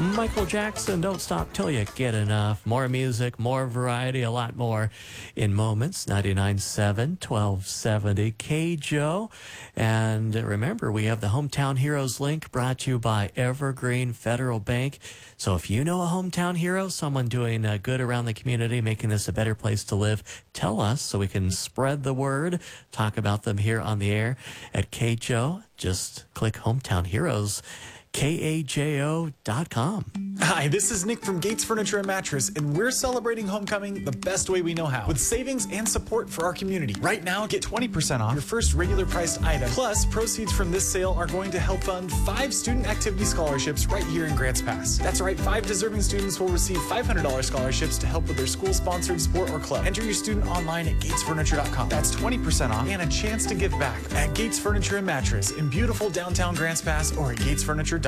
Michael Jackson, Don't Stop Till You Get Enough. More music, more variety, a lot more in moments. 99.7, 1270 KJO. And remember, we have the Hometown Heroes link brought to you by Evergreen Federal Bank. So if you know a hometown hero, someone doing good around the community, making this a better place to live, tell us so we can spread the word, talk about them here on the air at KJO. Just click Hometown Heroes. KAJO.com. Hi, this is Nick from Gates Furniture and Mattress, and we're celebrating homecoming the best way we know how, with savings and support for our community. Right now, get 20% off your first regular priced item. Plus, proceeds from this sale are going to help fund 5 student activity scholarships right here in Grants Pass. That's right, 5 deserving students will receive $500 scholarships to help with their school-sponsored sport or club. Enter your student online at gatesfurniture.com. That's 20% off and a chance to give back at Gates Furniture and Mattress in beautiful downtown Grants Pass or at gatesfurniture.com.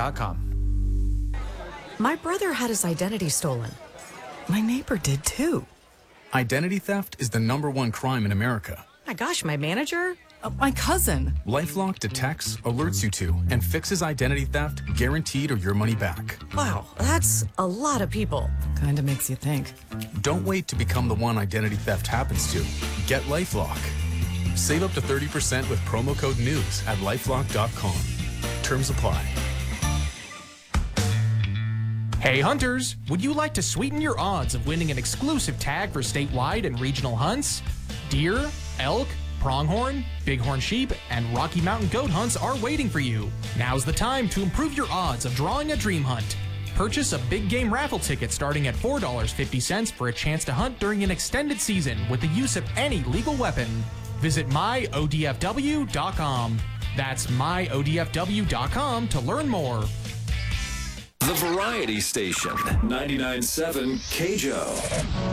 My brother had his identity stolen. My neighbor did too. Identity theft is the #1 crime in America. My gosh, my manager? My cousin. LifeLock detects, alerts you to, and fixes identity theft, guaranteed or your money back. Wow, that's a lot of people. Kinda makes you think. Don't wait to become the one identity theft happens to. Get LifeLock. Save up to 30% with promo code NEWS at lifelock.com. Terms apply. Hey hunters, would you like to sweeten your odds of winning an exclusive tag for statewide and regional hunts? Deer, elk, pronghorn, bighorn sheep, and Rocky Mountain goat hunts are waiting for you. Now's the time to improve your odds of drawing a dream hunt. Purchase a big game raffle ticket starting at $4.50 for a chance to hunt during an extended season with the use of any legal weapon. Visit myodfw.com. That's myodfw.com to learn more. The Variety Station, 99.7 KJO.